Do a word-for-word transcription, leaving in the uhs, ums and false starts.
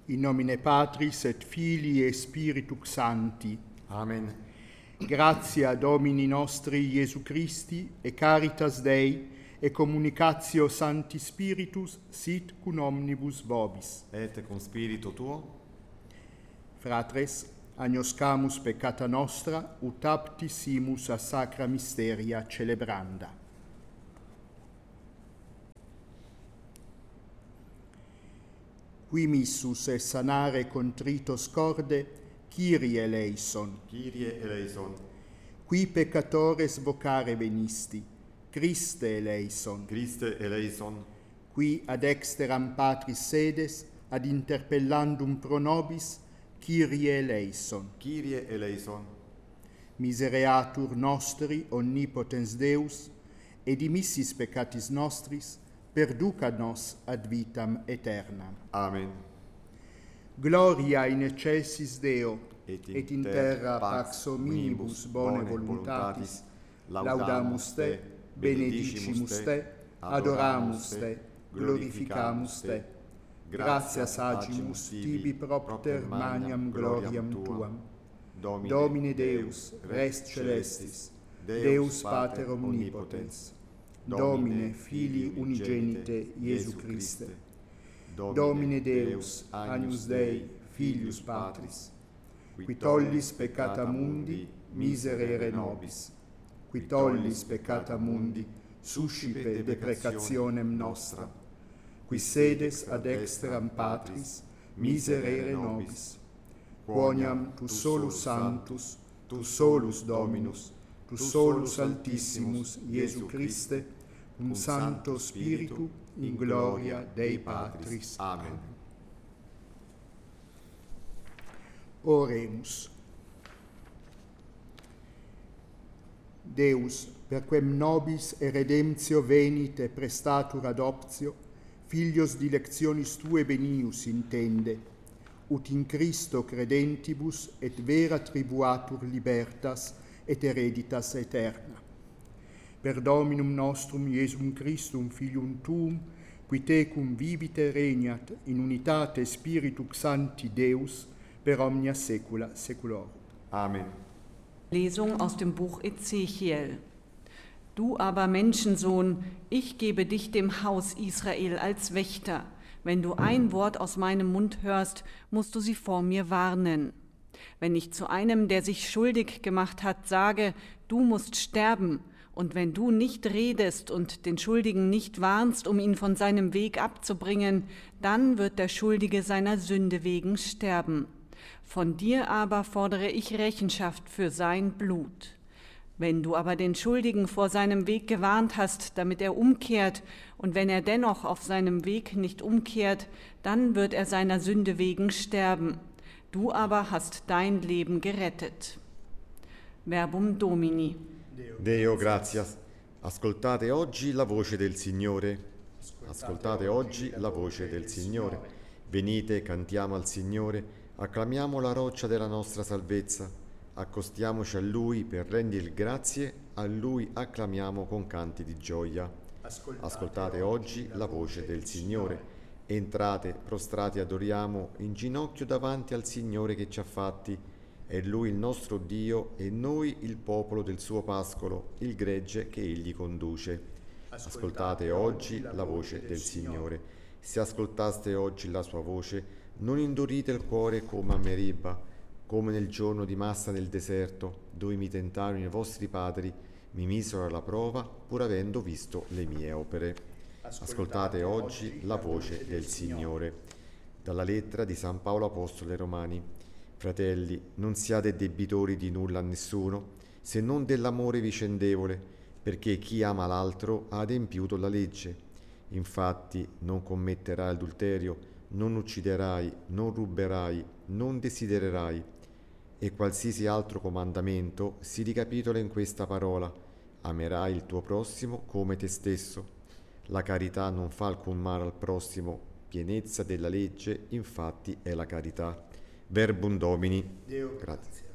In nomine Patris et Filii et Spiritus Sancti. Amen. Gratia Domini nostri Iesu Christi, e caritas Dei, e communicatio Sancti Spiritus, sit cum omnibus vobis. Et cum spiritu tuo. Fratres, agnoscamus peccata nostra, ut apti simus a sacra mysteria celebranda. Qui missus et sanare contritos corde, Kyrie eleison. Kyrie eleison. Qui peccatores vocare venisti, Christe eleison. Christe eleison. Qui ad exteram Patris sedes, ad interpellandum pro nobis, Kyrie eleison. Kyrie eleison. Misereatur nostri omnipotens Deus, et dimissis peccatis nostris, perduca nos ad vitam aeternam. Amen. Gloria in excelsis Deo, Et et in terra pax hominibus bone voluntatis, laudamus te, benedicimus te, adoramus te, glorificamus te. Gratias agimus tibi propter maniam gloriam tuam. Domine Deus, res celestis, Deus Pater omnipotens, Domine Filii unigenite Iesu Christe, Domine Deus, Agnus Dei, Filius Patris, qui tollis peccata mundi, miserere nobis, qui tollis peccata mundi, suscipe deprecationem nostra, qui sedes ad exteram Patris, miserere nobis, quoniam tu solus sanctus, tu solus Dominus, tu solus Altissimus, Iesu Christe, cum Sancto Spiritu, in gloria Dei Patris. Amen. Oremus. Deus, per quem nobis e redemptio venit e prestatur adoptio, filios dilectionis Tue benius intende, ut in Christo credentibus et vera tribuatur libertas et hereditas aeterna. Per Dominum nostrum Iesum Christum, Filium Tuum, qui tecum vivite regnat in unitate Spiritus Sancti Deus, per omnia saecula saeculorum. Amen. Lesung aus dem Buch Ezechiel. Du aber, Menschensohn, ich gebe dich dem Haus Israel als Wächter. Wenn du ein Wort aus meinem Mund hörst, musst du sie vor mir warnen. Wenn ich zu einem, der sich schuldig gemacht hat, sage, du musst sterben, und wenn du nicht redest und den Schuldigen nicht warnst, um ihn von seinem Weg abzubringen, dann wird der Schuldige seiner Sünde wegen sterben. Von dir aber fordere ich Rechenschaft für sein Blut. Wenn du aber den Schuldigen vor seinem Weg gewarnt hast, damit er umkehrt, und wenn er dennoch auf seinem Weg nicht umkehrt, dann wird er seiner Sünde wegen sterben. Du aber hast dein Leben gerettet. Verbum Domini. Deo gratias. Ascoltate oggi la voce del Signore. Ascoltate oggi la voce del Signore. Venite, cantiamo al Signore, acclamiamo la roccia della nostra salvezza. Accostiamoci a Lui per rendergli grazie, a Lui acclamiamo con canti di gioia. Ascoltate oggi la voce del Signore. Entrate, prostrati adoriamo, in ginocchio davanti al Signore che ci ha fatti. È Lui il nostro Dio e noi il popolo del suo pascolo, il gregge che Egli conduce. Ascoltate oggi la voce del Signore. Se ascoltaste oggi la sua voce, non indurite il cuore come a Meriba, come nel giorno di Massa nel deserto, dove mi tentarono i vostri padri, mi misero alla prova, pur avendo visto le mie opere. Ascoltate oggi la voce del Signore. Dalla lettera di San Paolo Apostolo ai Romani. Fratelli, non siate debitori di nulla a nessuno, se non dell'amore vicendevole, perché chi ama l'altro ha adempiuto la legge. Infatti, non commetterai adulterio, non ucciderai, non ruberai, non desidererai. E qualsiasi altro comandamento si ricapitola in questa parola: amerai il tuo prossimo come te stesso. La carità non fa alcun male al prossimo, pienezza della legge infatti è la carità. Verbum Domini. Deo. Grazie.